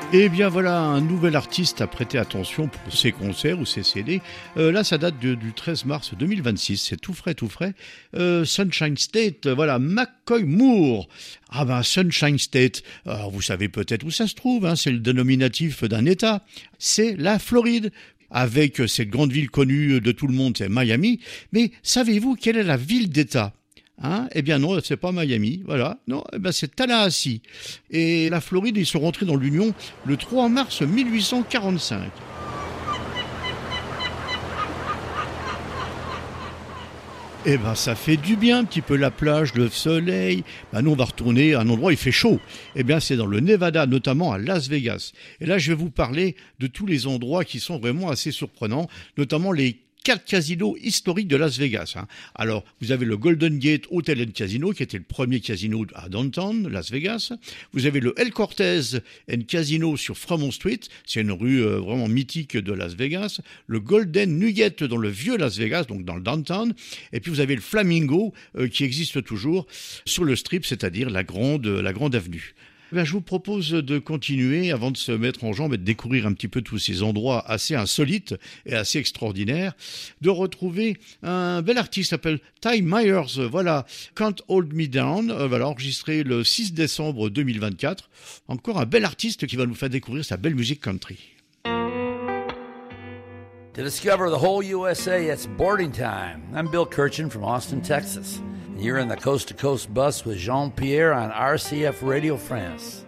Et bien voilà un nouvel artiste à prêter attention pour ses concerts ou ses CD. Là, ça date du 13 mars 2026, c'est tout frais, tout frais. Sunshine State, voilà, McCoy Moore. Ah ben Sunshine State, alors vous savez peut-être où ça se trouve, hein, c'est le dénominatif d'un État. C'est la Floride. Avec cette grande ville connue de tout le monde, c'est Miami. Mais savez-vous quelle est la ville d'État ? Hein? Eh bien non, c'est pas Miami, voilà. Non, eh ben c'est Tallahassee. Et la Floride, ils sont rentrés dans l'Union le 3 mars 1845. Eh ben ça fait du bien, un petit peu la plage, le soleil. Ben nous on va retourner à un endroit où il fait chaud. Eh bien c'est dans le Nevada, notamment à Las Vegas. Et là je vais vous parler de tous les endroits qui sont vraiment assez surprenants, notamment les 4 casinos historiques de Las Vegas. Hein. Alors, vous avez le Golden Gate Hotel and Casino, qui était le premier casino à Downtown, Las Vegas. Vous avez le El Cortez and Casino sur Fremont Street, c'est une rue vraiment mythique de Las Vegas. Le Golden Nugget dans le vieux Las Vegas, donc dans le Downtown. Et puis vous avez le Flamingo, qui existe toujours sur le Strip, c'est-à-dire la grande avenue. Je vous propose de continuer avant de se mettre en jambe et de découvrir un petit peu tous ces endroits assez insolites et assez extraordinaires, de retrouver un bel artiste qui s'appelle Ty Myers, voilà, Can't Hold Me Down, voilà, enregistré le 6 décembre 2024. Encore un bel artiste qui va nous faire découvrir sa belle musique country. To discover the whole USA, it's boarding time. I'm Bill Kirchin from Austin, Texas. You're in the Coast to Coast bus with Jean-Pierre on RCF Radio France.